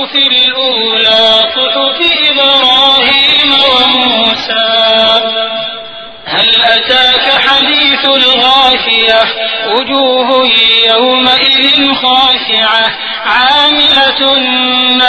الصحف الأولى صحف إبراهيم وموسى. هل أتاك حديث الغاشية وجوه يومئذ خاشعة عاملة